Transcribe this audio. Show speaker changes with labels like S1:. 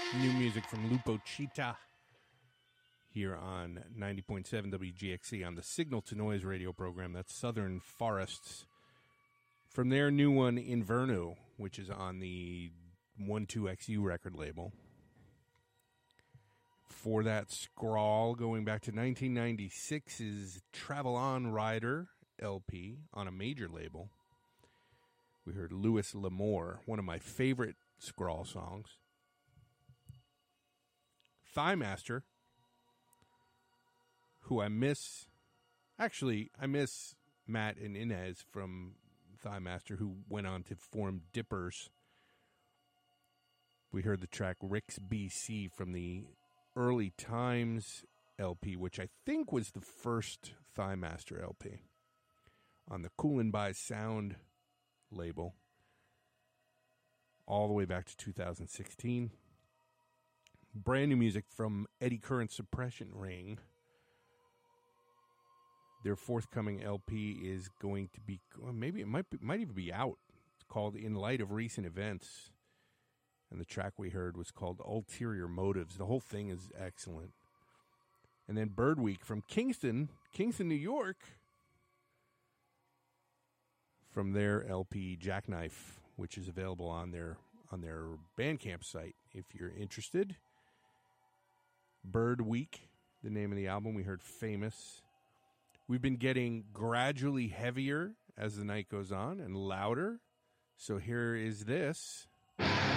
S1: New music from Lupo Cheetah here on 90.7 WGXC on the Signal to Noise radio program. That's Southern Forests. From their new one, Inverno, which is on the 12XU record label. For that, Scrawl, going back to 1996's Travel On Rider LP on a major label. We heard Louis L'Amour, one of my favorite Scrawl songs. Thighmaster, who I miss. Actually, I miss Matt and Inez from Thighmaster, who went on to form Dippers. We heard the track Rick's BC from the Early Times LP, which I think was the first Thighmaster LP on the Coolin' By Sound label, all the way back to 2016. Brand new music from Eddie Current Suppression Ring. Their forthcoming LP is going to be, maybe it might even be out. It's called In Light of Recent Events. And the track we heard was called Ulterior Motives. The whole thing is excellent. And then Bird Week from Kingston, New York, from their LP Jackknife, which is available on their Bandcamp site if you're interested. Bird Week, the name of the album. We heard Famous. We've been getting gradually heavier as the night goes on and louder. So here is this.